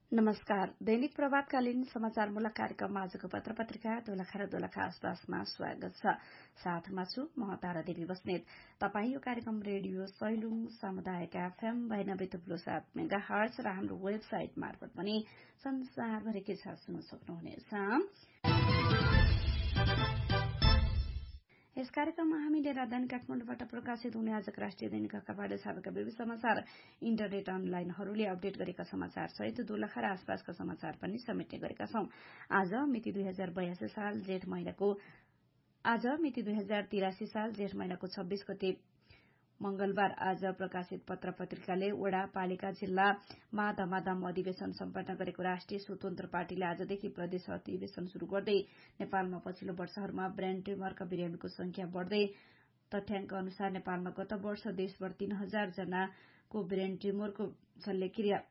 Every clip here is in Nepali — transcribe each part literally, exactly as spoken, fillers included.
नमस्कार। दैनिक प्रभातकालीन समाचारमूलक कार्यक्रम आजको पत्र पत्रिका दोलखा र दोलखा आसपासमा स्वागत छ। साथमा छु म तारा देवी बस्नेत। तपाई यो कार्यक्रम रेडियो सैलुङ सामुदायिक एफएम बयानब्बे थुप्रो सात मेगा हर्ज र हाम्रो वेबसाइट मार्फत पनि संसारभरिकै साथ सुन्न सक्नुहुनेछ। यस कार्यक्रममा हामीले राजधानी काठमाडौँबाट प्रकाशित हुने आजका राष्ट्रिय दैनिक अखबारले छापेका विविध समाचार, इन्टरनेट अनलाइनहरूले अपडेट गरेका समाचार सहित दोलखा र आसपासका समाचार पनि समेट्ने गरेका छौं। आज मिति दुई हजार बयासी साल जेठ महिनाको आज मिति दुई हजार तिरासी साल जेठ महिनाको छब्बीस गते मंगलबार आज प्रकाशित पत्र पत्रिकाले वडा पालिका जिल्लामा धमाधम अधिवेशन सम्पन्न गरेको राष्ट्रिय स्वतन्त्र पार्टीले आजदेखि प्रदेश अधिवेशन शुरू गर्दै नेपालमा पछिल्लो वर्षहरूमा ब्रेन ट्युमरका बिरामीको संख्या बढ़दै तथ्याङ्क अनुसार नेपालमा गत वर्ष देशभर तीन हजार जनाको ब्रेन ट्युमरको शल्यक्रिया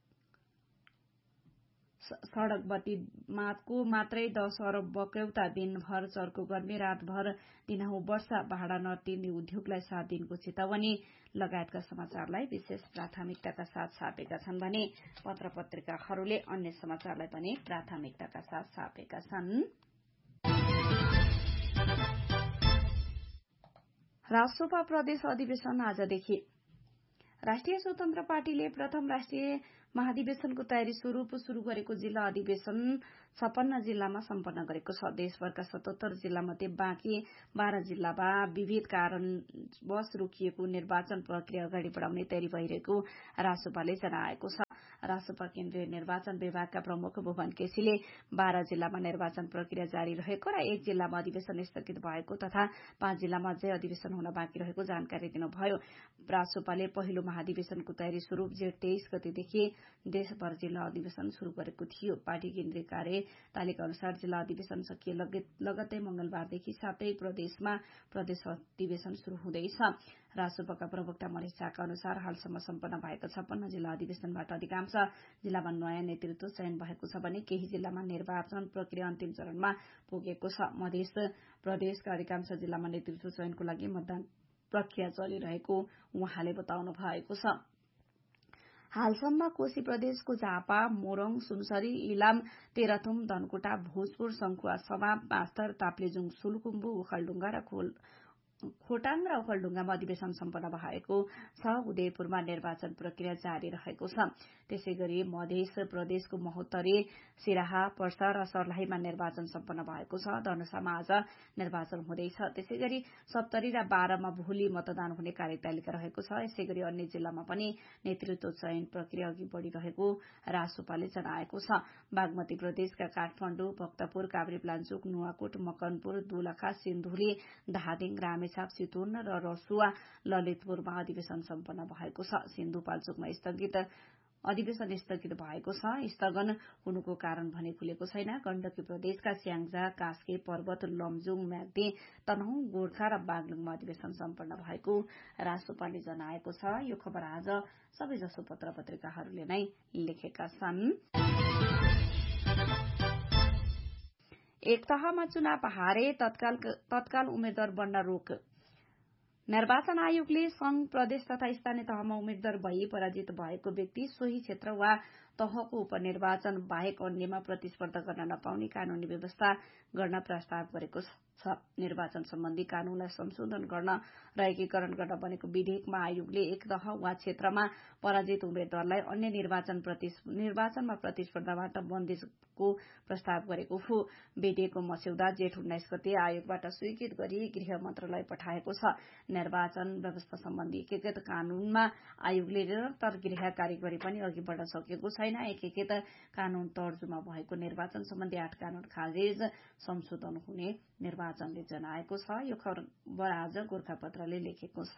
सड़क बत्तीको मात्रै दश अरब बक्यौता, दिनभर चर्को गर्मी, रातभर दिनहुँ वर्षा, भाडा नतिर्ने उद्योगलाई सात दिनको चेतावनी लगायतका समाचारलाई विशेष प्राथमिकताका साथ छापेका छन् भने पत्र पत्रिकाहरूले अन्य समाचारलाई पनि प्राथमिकताका साथ छापेका छन्। रासोपा प्रदेश अधिवेशन आजदेखि। राष्ट्रिय स्वतन्त्र पार्टीले प्रथम राष्ट्रिय महाधिवेशनको तयारी स्वरूप शुरू गरेको जिल्ला अधिवेशन छप्पन्न जिल्लामा सम्पन्न गरेको छ। देशभरका सतहत्तर जिल्ला मध्ये बाँकी बाह्र जिल्लामा विविध कारणवश रोकिएको निर्वाचन प्रक्रिया अगाडि बढ़ाउने तयारी भइरहेको रासोपाले जनाएको छ। रासोपा केन्द्रीय निर्वाचन विभागका प्रमुख भुवन केसीले बाह्र जिल्लामा निर्वाचन प्रक्रिया जारी रहेको र एक जिल्लामा अधिवेशन स्थगित भएको तथा पाँच जिल्लामा अझै अधिवेशन हुन बाँकी रहेको जानकारी दिनुभयो। रासोपाले पहिलो महाधिवेशनको तयारी स्वरूप जेठ तेइस गतेदेखि देशभर जिल्ला अधिवेशन शुरू गरेको थियो। पार्टी केन्द्रीय कार्य तालिका अनुसार जिल्ला अधिवेशन सकिए लगत्तै मंगलबारदेखि सातै प्रदेशमा प्रदेश अधिवेशन शुरू हुँदैछ। रासोपाका प्रवक्ता महेश झाका अनुसार हालसम्म सम्पन्न भएका छप्पन्न जिल्ला अधिवेशनबाट अधिकांश जिल्लामा नयाँ नेतृत्व चयन भएको छ भने केही जिल्लामा निर्वाचन प्रक्रिया अन्तिम चरणमा पुगेको छ। मध्य प्रदेशका अधिकांश जिल्लामा नेतृत्व चयनको लागि मतदान प्रक्रिया चलिरहेको उहाँले बताउनु भएको छ। हालसम्म कोशी प्रदेशको झापा, मोरङ, सुनसरी, इलाम, तेह्रथुम, धनकुटा, भोजपुर, सङ्खुवा, सभा, पाँचथर, ताप्लेजुङ, सुलुकुम्बु, ओखलढुङ्गा र खोटाङ र ओखलढुङ्गामा अधिवेशन सम्पन्न भएको छ। उदयपुरमा निर्वाचन प्रक्रिया जारी रहेको छ। त्यसै गरी मध्य प्रदेशको महोत्तरी, सिराहा, पर्सा र सर्लाहीमा निर्वाचन सम्पन्न भएको छ। धनुषामा आज निर्वाचन हुँदैछ। त्यसै गरी सप्तरी र बाह्रमा भोलि मतदान हुने कार्यतालिका रहेको छ। यसै गरी अन्य जिल्लामा पनि नेतृत्व चयन प्रक्रिया अघि बढ़िरहेको रासोपाले जनाएको छ। बागमती प्रदेशका काठमाडौँ, भक्तपुर, काभ्रेपलाञ्चोक, नुवाकोट, मकनपुर, दोलखा, सिन्धुली, धादिङ, रामेछाप, चितवन र रसुवा, ललितपुरमा अधिवेशन सम्पन्न भएको छ। सिन्धुपाल्चोकमा स्थगित अधिवेशन स्थगित भएको छ। स्थगन हुनुको कारण भने खुलेको छैन। गण्डकी प्रदेशका स्याङ्जा, कास्के, पर्वत, लमजुङ, म्याग्दी, तनहुँ, गोर्खा र बागलुङमा अधिवेशन सम्पन्न भएको रासोपाले जनाएको छ। यो खबर आज सबैजसो पत्र पत्रिकाहरूले नै लेखेका छन्। एक तहमा चुनाव हारे तत्काल तत्काल उम्मेद्वार बन्न रोक। निर्वाचन आयोगले संघ, प्रदेश तथा स्थानीय तहमा उम्मेद्वार भई पराजित भएको व्यक्ति सोही क्षेत्र वा तहको उपनिर्वाचन बाहेक अन्यमा प्रतिस्पर्धा गर्न नपाउने कानूनी व्यवस्था गर्न प्रस्ताव गरेको छ। निर्वाचन सम्बन्धी कानूनलाई संशोधन गर्न र एकीकरण गर्न बनेको विधेयकमा आयोगले एक तह वा क्षेत्रमा पराजित उम्मेद्वारलाई अन्य निर्वाचन निर्वाचनमा प्रतिस्पर्धाबाट बन्देजको प्रस्ताव गरेको हो। विधेयकको मस्यौदा जेठ उन्नाइस गते आयोगबाट स्वीकृत गरी गृह मन्त्रालय पठाएको छ। निर्वाचन व्यवस्था सम्बन्धी एकीकृत कानूनमा आयोगले निरन्तर गृह कार्यवाही पनि अघि बढ़न सकेको छैन। एकीकृत कानून तर्जुमा भएको निर्वाचन सम्बन्धी आठ कानून खारेज संशोधन हुने निर्वाचनले जनाएको छ। यो खबर आज गोर्खापत्रले लेखेको छ।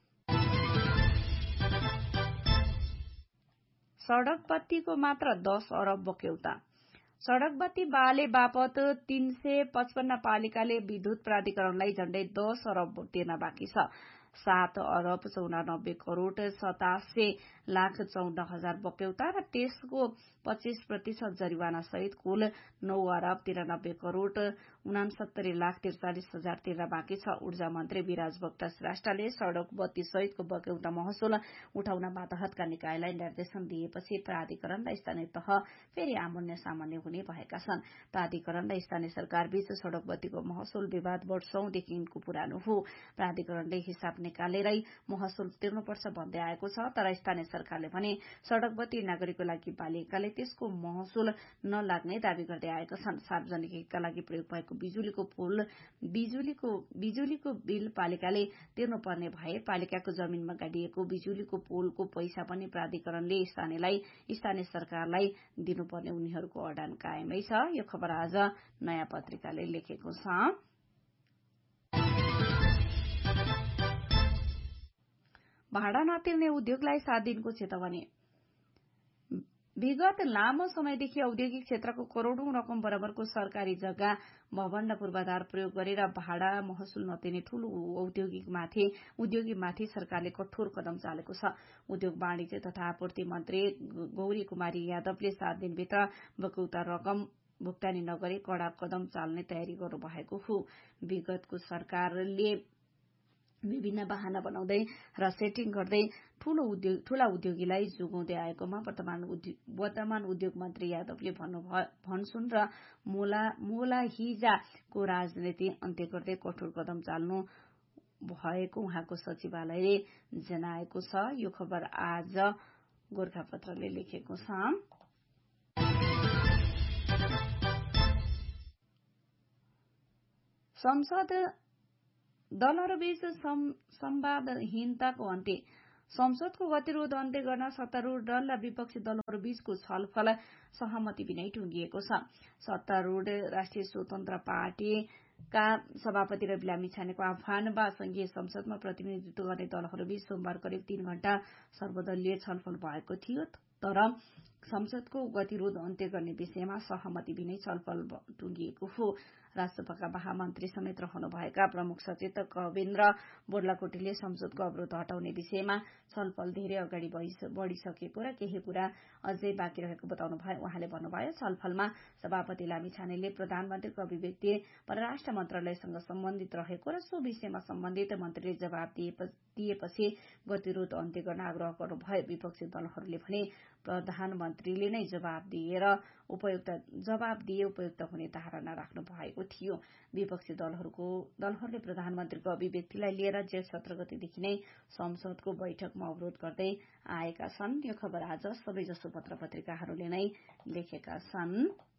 सड़क बत्तीको मात्र दश अरब बक्यौता। सड़क बत्ती बाले बापत तीन सय पचपन्न पालिकाले विद्युत प्राधिकरणलाई झण्डै दश अरब तिर्न बाँकी छ। सात अरब चौरानब्बे करोड़ सतासी लाख चौध हजार बक्यौता र त्यसको पच्चीस प्रतिशत जरिवाना सहित कुल नौ अरब तिरानब्बे करोड़ उनासत्तरी लाख त्रिचालिस हजार तिर्न बाँकी छ। ऊर्जा मन्त्री विराज भट्ट श्रेष्ठले सड़क बत्ती सहितको बगौता महसुल उठाउन मातहतका निकायलाई निर्देशन दिएपछि प्राधिकरण र स्थानीय तह फेरि आमन्य सामान्य हुने भएका छन्। प्राधिकरण र स्थानीय सरकार बीच सड़क बत्तीको महसुल विवाद वर्षौंदेखिको पुरानो हो। प्राधिकरणले हिसाब निकालेरै महसुल तिर्नुपर्छ भन्दै आएको छ, तर स्थानीय सरकारले भने सड़क बत्ती नागरिकको लागि पालिकाले त्यसको महसुल नलाग्ने दावी गर्दै आएका छन्। सार्वजनिक हितका लागि प्रयोग भएको बिजुलीको पुल बिजुलीको बिजुलीको बिल पालिकाले तिर्नुपर्ने भए पालिकाको जमिनमा गाडिएको बिजुलीको पुलको पैसा पनि प्राधिकरणले स्थानीयलाई स्थानीय सरकारलाई दिनुपर्ने उनीहरूको अडान कायमै छ। यो खबर आज नयाँ पत्रिकाले लेखेको छ। भाडा नतिर्ने उद्योगलाई सात दिनको चेतावनी। विगत लामो समयदेखि औद्योगिक क्षेत्रको करोड़ौं रकम बराबरको सरकारी जग्गा भवन र पूर्वाधार प्रयोग गरेर भाडा महसुल नतिर्ने ठूलो औद्योगिकमाथि उद्योगीमाथि सरकारले कठोर कदम चालेको छ। उद्योग वाणिज्य तथा आपूर्ति मन्त्री गौरी कुमारी यादवले सात दिनभित्र बकौता रकम भुक्तानी नगरे कड़ा कदम चाल्ने तयारी गर्नुभएको हो। विगतको सरकारले विभिन्न बहाना बनाउँदै र सेटिङ गर्दै ठूलो उद्योग ठूला उद्योगीलाई जोगाउँदै आएकोमा वर्तमान वर्तमान उद्योग मन्त्री यादवले भन्छन् र मोला मोला हिजाको राजनीति अन्त्य गर्दै कठोर कदम चाल्नु भएको उहाँको सचिवालयले जनाएको छ। यो खबर आज गोरखापत्रले लेखेको छ। संसद दलहरूबीच संवादहीनताको अन्त्य। संसदको गतिरोध अन्त्य गर्न सत्तारूढ़ दल र विपक्षी दलहरूबीचको छलफल सहमति बिनै टुंगिएको छ। सत्तारूढ़ राष्ट्रिय स्वतन्त्र पार्टीका सभापति रवि लामिछानेको आह्वानमा संघीय संसदमा प्रतिनिधित्व गर्ने दलहरूबीच सोमबार करिब तीन घण्टा सर्वदलीय छलफल भएको थियो, तर संसदको गतिरोध अन्त्य गर्ने विषयमा सहमति बिनै छलफल टुंगिएको हो। राजसभाका महामन्त्री समेत रहनुभएका प्रमुख सचेतक कवेन्द्र बोर्लाकोटीले संसदको अवरोध हटाउने विषयमा छलफल धेरै अगाडि बढ़िसकेको र केही कुरा अझै बाँकी रहेको बताउनुभयो। उहाँले भन्नुभयो, छलफलमा सभापति लामिछानेले प्रधानमन्त्रीको अभिव्यक्ति परराष्ट्र मन्त्रालयसँग सम्बन्धित रहेको र सो विषयमा सम्बन्धित मन्त्रीले जवाब दिएपछि गतिरोध अन्त्य गर्न आग्रह गर्नुभयो। विपक्षी दलहरूले भने प्रधानमन्त्रीले नै जवाब दिएर उपयुक्त जवाब दिए उपयुक्त हुने धारणा राख्नु भएको थियो। विपक्षी दलहरूको दलहरूले प्रधानमन्त्रीको अभिव्यक्तिलाई लिएर जेठ सत्र गतेदेखि नै संसदको बैठकमा अवरोध गर्दै आएका छन्। यो खबर आज सबैजसो पत्र पत्रिकाहरूले नै लेखेका छन्।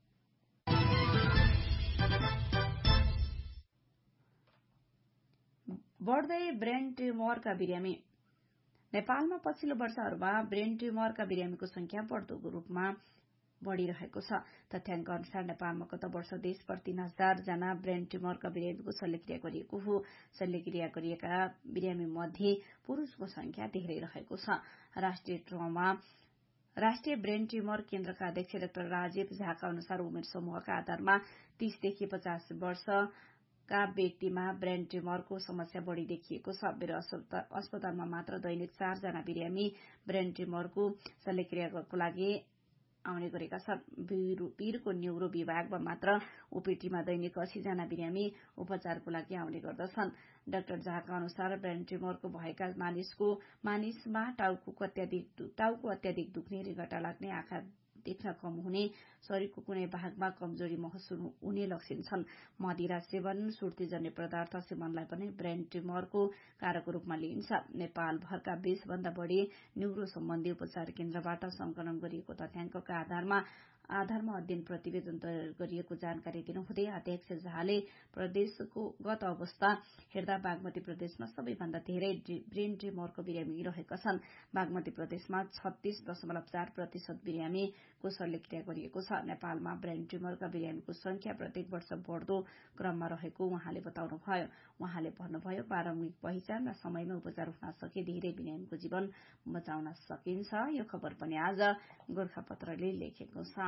बढ्दै ब्रेन ट्युमरका बिरामी। नेपालमा पछिल्लो वर्षहरूमा ब्रेन ट्युमरका बिरामीको संख्या बढ्दो रूपमा बढ़िरहेको छ। तथ्याङ्क अनुसार नेपालमा गत वर्ष देशभर तीन हजार जना ब्रेन ट्युमरका बिरामीको शल्यक्रिया गरिएको हो। शल्यक्रिया गरिएका बिरामी मध्ये पुरूषको संख्या धेरै रहेको छ। राष्ट्रिय ट्रमा राष्ट्रिय ब्रेन ट्युमर केन्द्रका अध्यक्ष डाक्टर राजीव झाका अनुसार उमेर समूहका आधारमा तीसदेखि पचास वर्षका व्यक्तिमा ब्रेन ट्युमरको समस्या बढ़ी देखिएको छ। वीर अस्पतालमा मात्र दैनिक चार जना बिरामी ब्रेन ट्युमरको शल्यक्रियाको लागि आउने गरेका छन्। वीरको न्यूरो विभागमा मात्र ओपीटीमा दैनिक अस्सी जना बिरामी उपचारको लागि आउने गर्दछन्। डाक्टर झाका अनुसार ब्रेन ट्युमरको भएका मानिसको मानिसमा टाउको अत्याधिक टाउको अत्याधिक दुख्ने, रिगटा लाग्ने, आँखा देख्न कम हुने, शरीरको कुनै भागमा कमजोरी महसुस हुने लक्षण छन्। मदिरा सेवन, सुर्तीजन्य पदार्थ सेवनलाई पनि ब्रेन ट्युमरको कारक रूपमा लिइन्छ। नेपालभरका बीस भन्दा बढ़ी न्यूरो सम्बन्धी उपचार केन्द्रबाट संकलन गरिएको तथ्याङ्कका आधारमा आधारमा अध्ययन प्रतिवेदन तयार गरिएको जानकारी दिनुहुँदै अध्यक्ष झाले प्रदेशको गत अवस्था हेर्दा बागमती प्रदेशमा सबैभन्दा धेरै ब्रेन ट्युमरको बिरामी रहेका छन्। बागमती प्रदेशमा छत्तीस दशमलव चार प्रतिशत बिरामीको शल्यक्रिया गरिएको छ। नेपालमा ब्रेन ट्युमरका बिरामीको संख्या प्रत्येक वर्ष बढ़दो क्रममा रहेको उहाँले बताउनुभयो। उहाँले भन्नुभयो, प्रारम्भिक पहिचान र समयमै उपचार हुन सके धेरै बिरामीको जीवन बचाउन सकिन्छ। यो खबर पनि आज गोरखापत्रले लेखेको छ।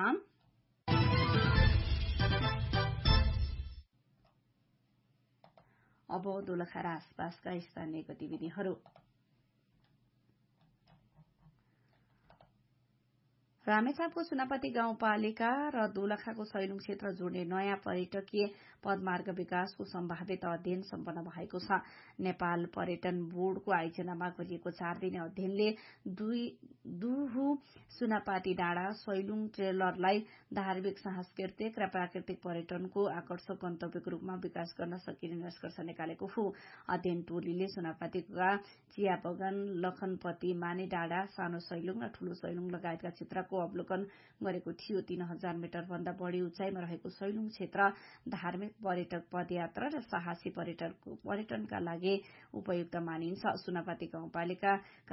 अब दोलखा र आसपासका स्थानीय गतिविधिहरू। रामेछापको सुनापति गाउँपालिका र दोलखाको सैलुङ क्षेत्र जोड्ने नयाँ पर्यटकीय पदमार्ग विकासको सम्भावित अध्ययन सम्पन्न भएको छ। नेपाल पर्यटन बोर्डको आयोजनामा गरिएको चार दिने अध्ययनले दुहु सुनापाती डाँडा सैलुङ ट्रेलरलाई धार्मिक सांस्कृतिक र प्राकृतिक पर्यटनको आकर्षक गन्तव्यको रूपमा विकास गर्न सकिने निष्कर्ष निकालेको हो। अध्ययन टोलीले सुनापातीका चिया बगान, लखनपति, माने डाँडा, सानो सैलुङ र ठूलो सैलुङ लगायतका क्षेत्रको अवलोकन गरेको थियो। तीन हजार मिटर भन्दा बढ़ी उचाइमा रहेको सैलुङ क्षेत्र धार्मिक, पर्यटक पदयात्रा र साहसी पर्यटनका लागि उपयुक्त मानिन्छ। सुनापाती गाउँपालिका